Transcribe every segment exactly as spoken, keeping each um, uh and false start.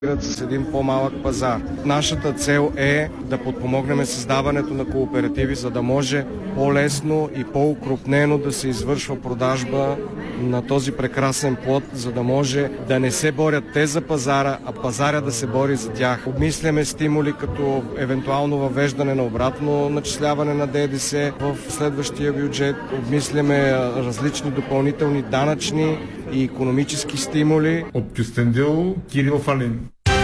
с един по-малък пазар. Нашата цел е да подпомогнем създаването на кооперативи, за да може по-лесно и по-укрупнено да се извършва продажба на този прекрасен плод, за да може да не се борят те за пазара, а пазара да се бори за тях. Обмисляме стимули като евентуално въвеждане на обратно начисляване на ДДС в следващия бюджет. Обмисляме различни допълнителни данъчни и икономически стимули. От Кюстендил, Кирил Фалин.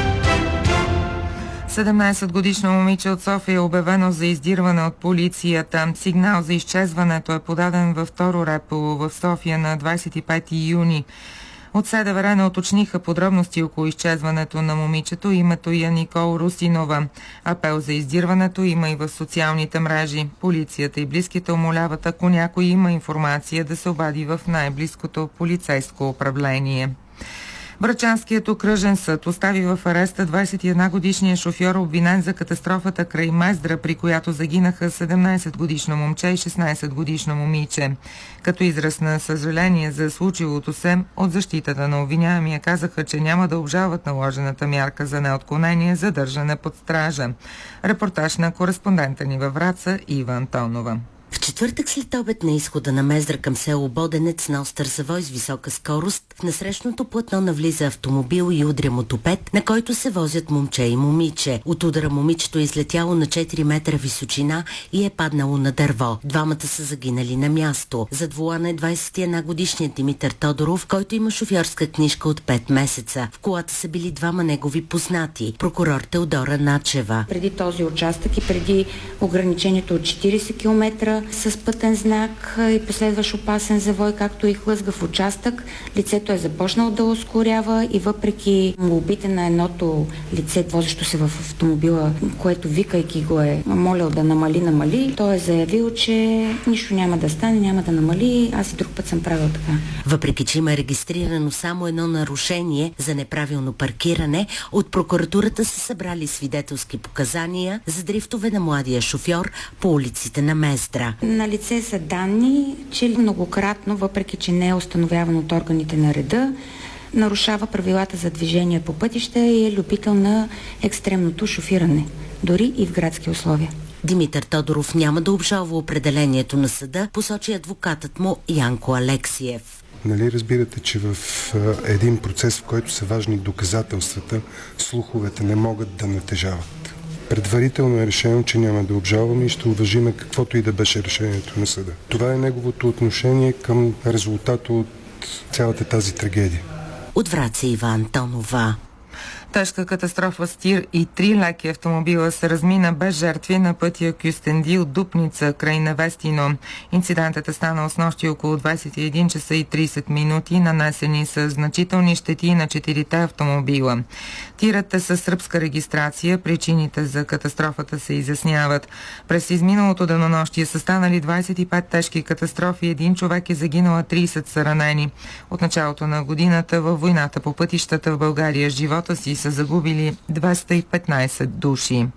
седемнайсетгодишно момиче от София е обявено за издирване от полицията. Сигнал за изчезването е подаден във второ РЕПО в София на двайсет и пети юни. От СДВР не уточниха подробности около изчезването на момичето. Името е Никол Русинова. Апел за издирването има и в социалните мрежи. Полицията и близките умоляват, ако някой има информация, да се обади в най-близкото полицейско управление. Врачанският окръжен съд остави в ареста двайсет и една-годишния шофьор, обвинен за катастрофата край Мездра, при която загинаха седемнайсетгодишно момче и шестнайсетгодишно момиче. Като израз на съжаление за случилото се, от защитата на обвиняемия казаха, че няма да обжалват наложената мярка за неотклонение за държане под стража. Репортаж на кореспондента ни във Враца Ива Антонова. В четвъртък след обед на изхода на Мездра към село Боденец на остър завой с висока скорост, в насрещното платно навлиза автомобил и удря мотопед, на който се возят момче и момиче. От удара момичето е излетяло на четири метра височина и е паднало на дърво. Двамата са загинали на място. Зад волана е двайсет и една-годишният Димитър Тодоров, който има шофьорска книжка от пет месеца. В колата са били двама негови познати. Прокурор Теодора Начева. Преди този участък и преди ограничението от четирийсет километра с пътен знак и последващ опасен завой, както и хлъзгав участък, лицето е започнало да ускорява и въпреки молбите на едното лице, возещо се в автомобила, което викайки го е молял да намали, намали, той е заявил, че нищо няма да стане, няма да намали, аз и друг път съм правил така. Въпреки че има регистрирано само едно нарушение за неправилно паркиране, от прокуратурата са събрали свидетелски показания за дрифтове на младия шофьор по улиците на Мездра. На лице са данни, че многократно, въпреки че не е установявано от органите на реда, нарушава правилата за движение по пътища и е любител на екстремното шофиране, дори и в градски условия. Димитър Тодоров няма да обжалва определението на съда, посочи адвокатът му Янко Алексиев. Нали разбирате, че в един процес, в който са важни доказателствата, слуховете не могат да натежават. Предварително е решено, че няма да обжалваме и ще уважиме каквото и да беше решението на съда. Това е неговото отношение към резултата от цялата тази трагедия. От Враца Ива Антонова. Тежка катастрофа с тир и три леки автомобила се размина без жертви на пътя Кюстендил Дупница край Невестино. Инцидентът е станал снощи около двайсет и един часа и трийсет минути. Нанесени са значителни щети на четирите автомобила. Тирът е със сръбска регистрация. Причините за катастрофата се изясняват. През изминалото денонощие са станали двайсет и пет тежки катастрофи. Един човек е загинал, а трийсет са ранени. От началото на годината във войната по пътищата в България живота си са загубили двеста и петнайсет души.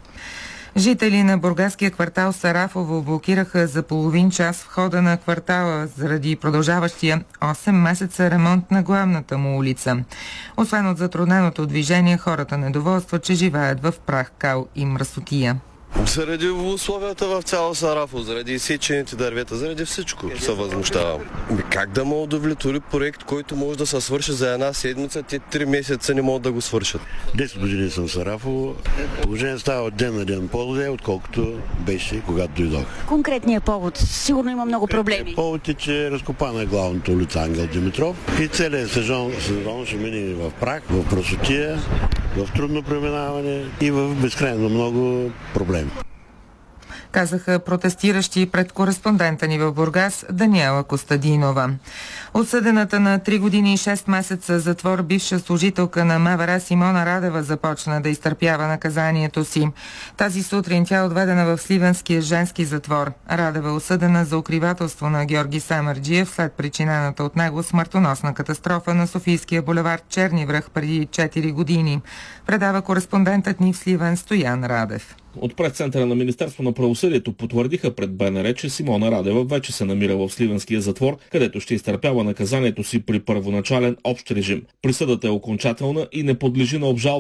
Жители на бургаския квартал Сарафово блокираха за половин час входа на квартала заради продължаващия осем месеца ремонт на главната му улица. Освен от затрудненото движение, хората недоволстват, че живеят в прах, кал и мръсотия. Заради условията в цяло Сарафово, заради изсечените дървета, заради всичко се възмущавам. Как да ме удовлетвори проект, който може да се свърши за една седмица, те три месеца не могат да го свършат? десет години съм в Сарафово. Положението става от ден на ден по-зле, отколкото беше, когато дойдох. Конкретният повод? Сигурно има много проблеми. Повод е, че е разкопана главната улица Ангел Димитров и целият сезон, сезон ще мине в прах, в просотия, в трудно преминаване и в безкрайно много проблеми. Казаха протестиращи пред кореспондента ни в Бургас Даниела Костадинова. Отсъдената на три години и шест месеца затвор бивша служителка на МВР Симона Радева започна да изтърпява наказанието си. Тази сутрин тя е отведена в Сливенския женски затвор. Радева е осъдена за укривателство на Георги Самарджиев след причинената от него смъртоносна катастрофа на Софийския булевард Черни връх преди четири години. Предава кореспондентът ни в Сливен Стоян Радев. От пресцентъра на Министерство на правосъдието потвърдиха пред БНР, че Симона Радева вече се намира в Сливенския затвор, където ще изтърпява наказанието си при първоначален общ режим. Присъдата е окончателна и не подлежи на обжалване.